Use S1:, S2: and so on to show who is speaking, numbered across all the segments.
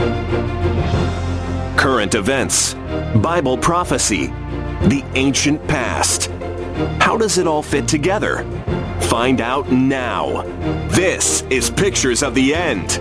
S1: Current events, Bible prophecy, the ancient past. How does it all fit together? Find out now. This is Pictures of the End.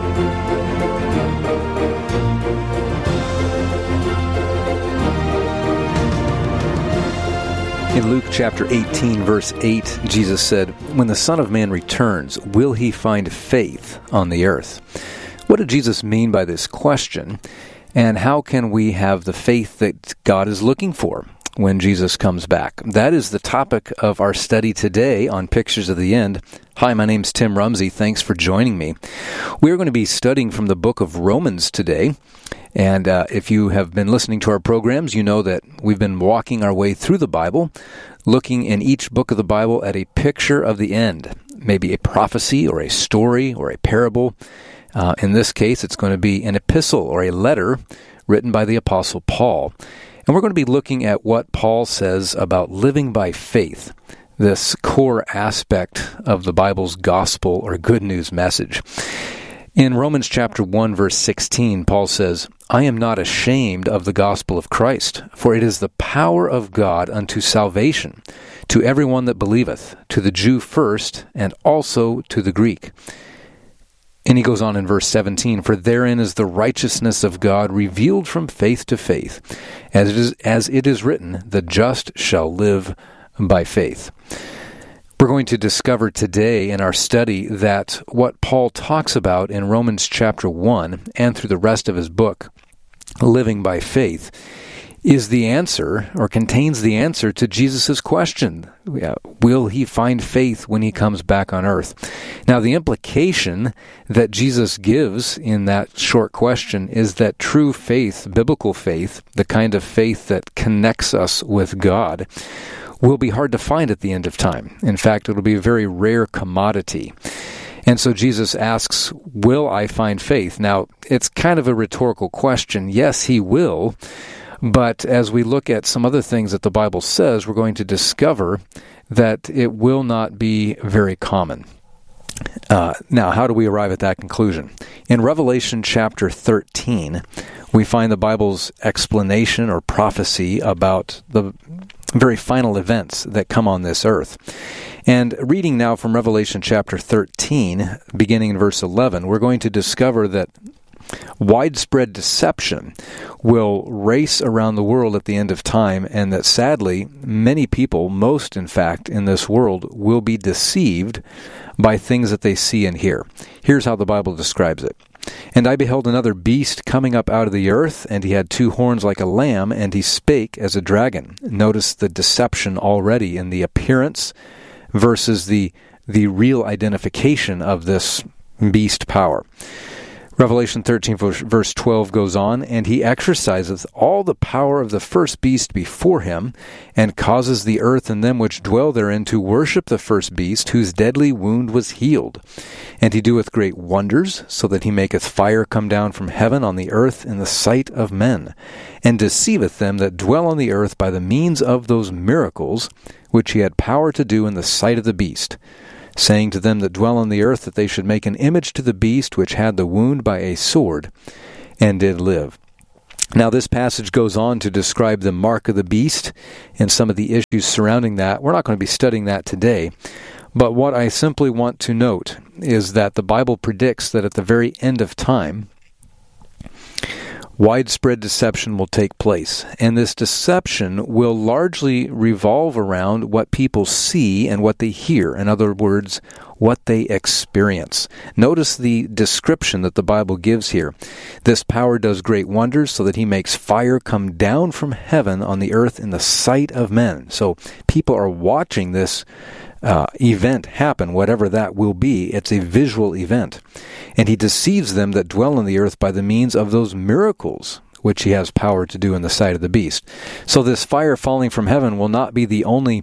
S2: In Luke chapter 18, verse 8, Jesus said, "When the Son of Man returns, will he find faith on the earth?" What did Jesus mean by this question? And how can we have the faith that God is looking for when Jesus comes back? That is the topic of our study today on Pictures of the End. Hi, my name's Tim Rumsey. Thanks for joining me. We're going to be studying from the book of Romans today. And if you have been listening to our programs, you know that we've been walking our way through the Bible, looking in each book of the Bible at a picture of the end, maybe a prophecy or a story or a parable. In this case, it's going to be an epistle or a letter written by the Apostle Paul. And we're going to be looking at what Paul says about living by faith, this core aspect of the Bible's gospel or good news message. In Romans chapter 1, verse 16, Paul says, "I am not ashamed of the gospel of Christ, for it is the power of God unto salvation, to everyone that believeth, to the Jew first, and also to the Greek." And he goes on in verse 17, "For therein is the righteousness of God revealed from faith to faith, as it is written, the just shall live by faith." We're going to discover today in our study that what Paul talks about in Romans chapter 1 and through the rest of his book, Living by Faith, is the answer or contains the answer to Jesus' question. Will he find faith when he comes back on earth? Now, the implication that Jesus gives in that short question is that true faith, biblical faith, the kind of faith that connects us with God, will be hard to find at the end of time. In fact, it'll be a very rare commodity. And so Jesus asks, will I find faith? Now, it's kind of a rhetorical question. Yes, he will. But as we look at some other things that the Bible says, we're going to discover that it will not be very common. Now, how do we arrive at that conclusion? In Revelation chapter 13, we find the Bible's explanation or prophecy about the very final events that come on this earth. And reading now from Revelation chapter 13, beginning in verse 11, we're going to discover that widespread deception will race around the world at the end of time, and that sadly, many people, most in fact in this world, will be deceived by things that they see and hear. Here's how the Bible describes it. "And I beheld another beast coming up out of the earth, and he had 2 horns like a lamb, and he spake as a dragon." Notice the deception already in the appearance versus the real identification of this beast power. Revelation 13 verse 12 goes on, "And he exerciseth all the power of the first beast before him, and causes the earth and them which dwell therein to worship the first beast, whose deadly wound was healed. And he doeth great wonders, so that he maketh fire come down from heaven on the earth in the sight of men, and deceiveth them that dwell on the earth by the means of those miracles, which he had power to do in the sight of the beast, saying to them that dwell on the earth that they should make an image to the beast which had the wound by a sword, and did live." Now, this passage goes on to describe the mark of the beast and some of the issues surrounding that. We're not going to be studying that today, but what I simply want to note is that the Bible predicts that at the very end of time, widespread deception will take place. And this deception will largely revolve around what people see and what they hear. In other words, what they experience. Notice the description that the Bible gives here. "This power does great wonders, so that he makes fire come down from heaven on the earth in the sight of men." So people are watching this event happen, whatever that will be. It's a visual event. "And he deceives them that dwell on the earth by the means of those miracles, which he has power to do in the sight of the beast." So this fire falling from heaven will not be the only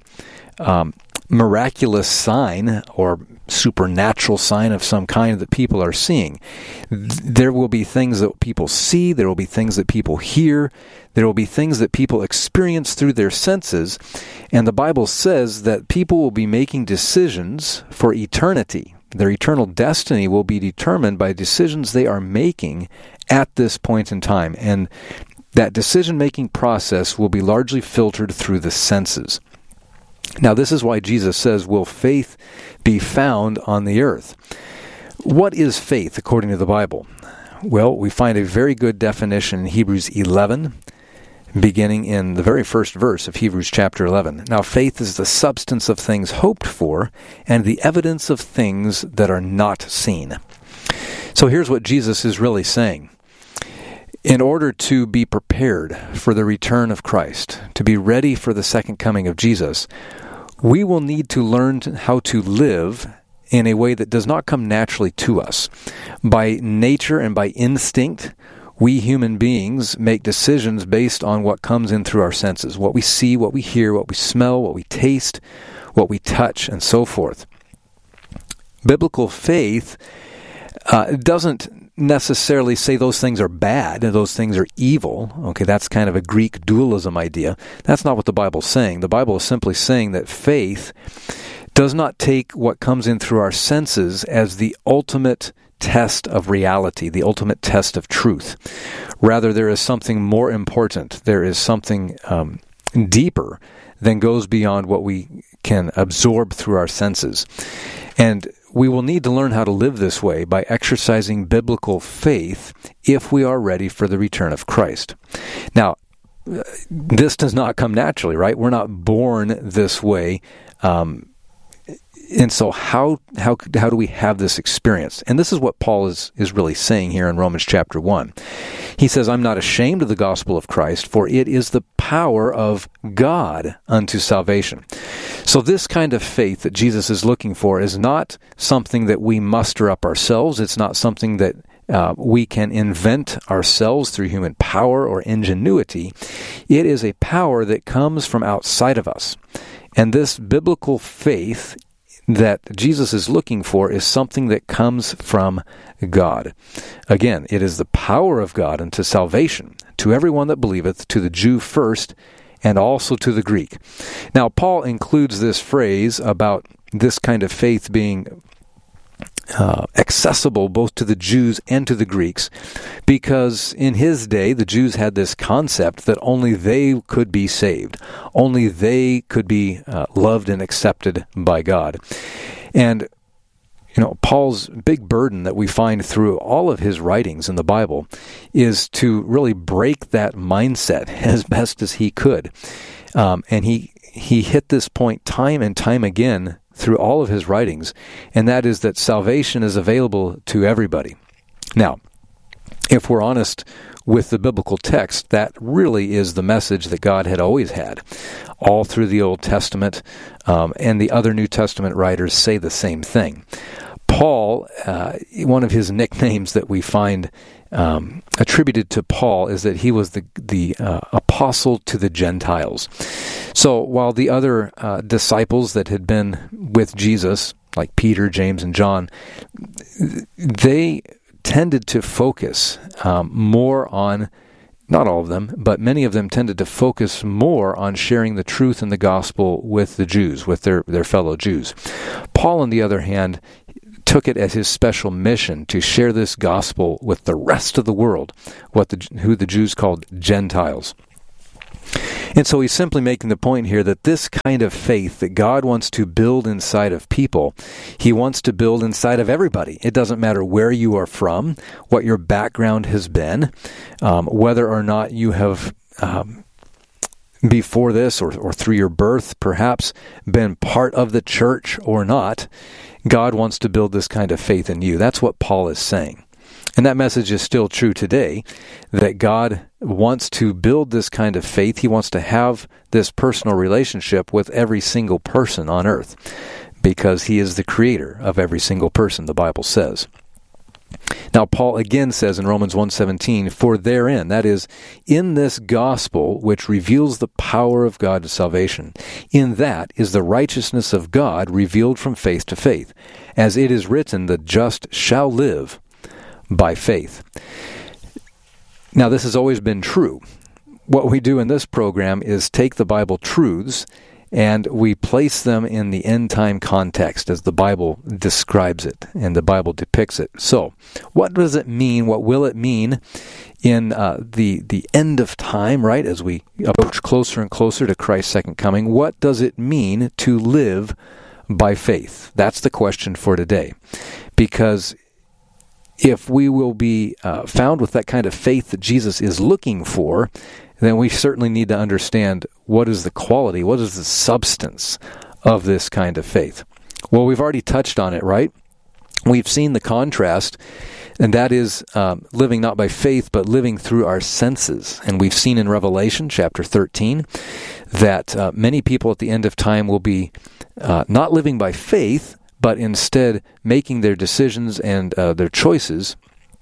S2: miraculous sign or supernatural sign of some kind that people are seeing. There will be things that people see, there will be things that people hear, there will be things that people experience through their senses, and the Bible says that people will be making decisions for eternity. Their eternal destiny will be determined by decisions they are making at this point in time. And that decision-making process will be largely filtered through the senses. Now, this is why Jesus says, will faith be found on the earth? What is faith according to the Bible? Well, we find a very good definition in Hebrews 11, beginning in the very first verse of Hebrews chapter 11. Now, faith is the substance of things hoped for and the evidence of things that are not seen. So here's what Jesus is really saying. In order to be prepared for the return of Christ, to be ready for the second coming of Jesus, we will need to learn how to live in a way that does not come naturally to us. By nature and by instinct, we human beings make decisions based on what comes in through our senses, what we see, what we hear, what we smell, what we taste, what we touch, and so forth. Biblical faith doesn't necessarily say those things are bad and those things are evil. Okay, that's kind of a Greek dualism idea. That's not what the Bible's saying. The Bible is simply saying that faith does not take what comes in through our senses as the ultimate test of reality, the ultimate test of truth. Rather, there is something more important. There is something deeper than goes beyond what we can absorb through our senses. And we will need to learn how to live this way by exercising biblical faith if we are ready for the return of Christ. Now, this does not come naturally, right? We're not born this way. And so how do we have this experience? And this is what Paul is really saying here in Romans chapter 1. He says, I'm not ashamed of the gospel of Christ, for it is the power of God unto salvation. So this kind of faith that Jesus is looking for is not something that we muster up ourselves. It's not something that we can invent ourselves through human power or ingenuity. It is a power that comes from outside of us. And this biblical faith that Jesus is looking for is something that comes from God. Again, it is the power of God unto salvation, to everyone that believeth, to the Jew first, and also to the Greek. Now, Paul includes this phrase about this kind of faith being accessible both to the Jews and to the Greeks, because in his day, the Jews had this concept that only they could be saved. Only they could be loved and accepted by God. And, Paul's big burden that we find through all of his writings in the Bible is to really break that mindset as best as he could. And he hit this point time and time again through all of his writings, and that is that salvation is available to everybody. Now, if we're honest with the biblical text, that really is the message that God had always had. All through the Old Testament, and the other New Testament writers say the same thing. Paul, one of his nicknames that we find attributed to Paul is that he was the apostle to the Gentiles. So while the other disciples that had been with Jesus, like Peter, James, and John, they tended to focus more on, not all of them, but many of them tended to focus more on sharing the truth and the gospel with the Jews, with their fellow Jews. Paul, on the other hand, took it as his special mission to share this gospel with the rest of the world, who the Jews called Gentiles. And so he's simply making the point here that this kind of faith that God wants to build inside of people, he wants to build inside of everybody. It doesn't matter where you are from, what your background has been, whether or not you have, before this or through your birth, perhaps been part of the church or not. God wants to build this kind of faith in you. That's what Paul is saying. And that message is still true today, that God wants to build this kind of faith. He wants to have this personal relationship with every single person on earth, because he is the creator of every single person, the Bible says. Now, Paul again says in Romans 1:17, for therein, that is, in this gospel which reveals the power of God to salvation, in that is the righteousness of God revealed from faith to faith, as it is written, the just shall live by faith. Now, this has always been true. What we do in this program is take the Bible truths and we place them in the end-time context as the Bible describes it and the Bible depicts it. So, what does it mean? What will it mean in the end of time, right, as we approach closer and closer to Christ's second coming? What does it mean to live by faith? That's the question for today. Because if we will be found with that kind of faith that Jesus is looking for, then we certainly need to understand what is the quality, what is the substance of this kind of faith. Well, we've already touched on it, right? We've seen the contrast, and that is living not by faith, but living through our senses. And we've seen in Revelation chapter 13 that many people at the end of time will be not living by faith, but instead making their decisions and their choices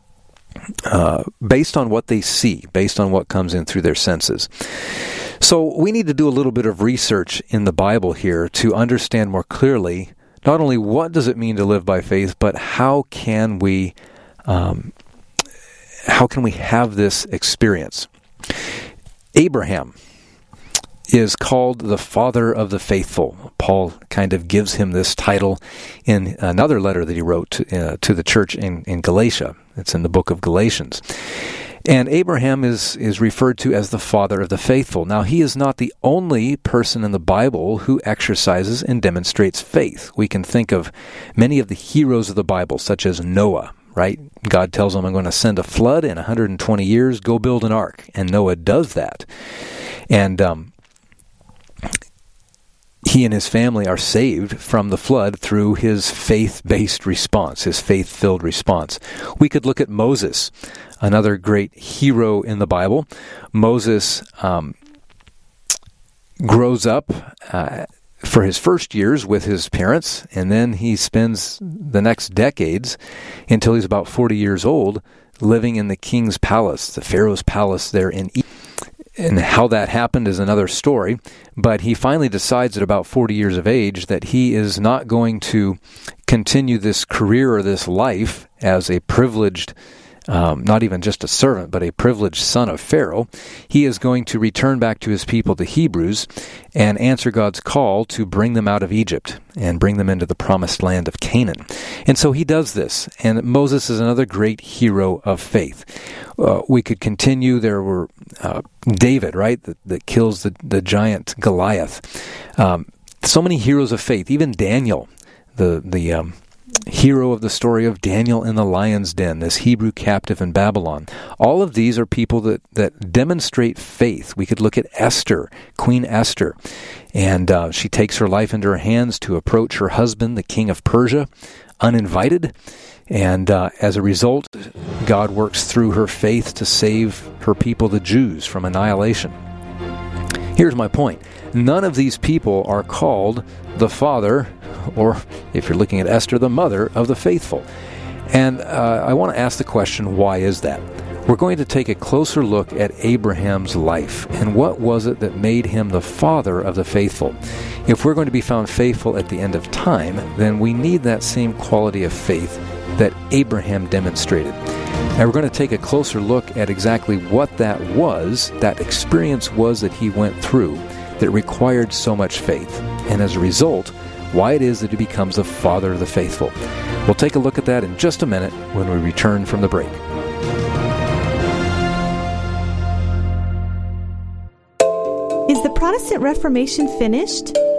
S2: based on what they see, based on what comes in through their senses. So we need to do a little bit of research in the Bible here to understand more clearly not only what does it mean to live by faith, but how can we have this experience. Abraham is called the father of the faithful. Paul kind of gives him this title in another letter that he wrote to the church in Galatia. It's in the book of Galatians. And Abraham is referred to as the father of the faithful. Now, he is not the only person in the Bible who exercises and demonstrates faith. We can think of many of the heroes of the Bible, such as Noah, right? God tells him, I'm going to send a flood in 120 years, go build an ark. And Noah does that. And he and his family are saved from the flood through his faith-based response, his faith-filled response. We could look at Moses, another great hero in the Bible. Moses grows up for his first years with his parents, and then he spends the next decades until he's about 40 years old living in the king's palace, the Pharaoh's palace there in Egypt. And how that happened is another story, but he finally decides at about 40 years of age that he is not going to continue this career or this life as a privileged, not even just a servant, but a privileged son of Pharaoh. He is going to return back to his people, the Hebrews, and answer God's call to bring them out of Egypt and bring them into the promised land of Canaan. And so he does this, and Moses is another great hero of faith. We could continue. There were David, right, that kills the giant Goliath. So many heroes of faith. Even Daniel, the hero of the story of Daniel in the lion's den, this Hebrew captive in Babylon. All of these are people that demonstrate faith. We could look at Esther, Queen Esther, and she takes her life into her hands to approach her husband, the king of Persia, uninvited. And as a result, God works through her faith to save her people, the Jews, from annihilation. Here's my point. None of these people are called the father, or if you're looking at Esther, the mother of the faithful. And I want to ask the question, why is that? We're going to take a closer look at Abraham's life, and what was it that made him the father of the faithful? If we're going to be found faithful at the end of time, then we need that same quality of faith that Abraham demonstrated. Now we're going to take a closer look at exactly what that was, that experience was that he went through that required so much faith, and as a result, why it is that he becomes the father of the faithful. We'll take a look at that in just a minute when we return from the break.
S3: Is the Protestant Reformation finished?